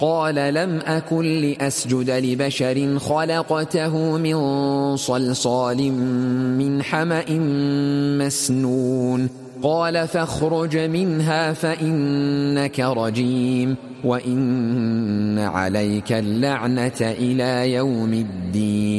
قال لم أكن لأسجد لبشر خلقته من صلصال من حمأ مسنون قال فاخرج منها فإنك رجيم وإن عليك اللعنة إلى يوم الدين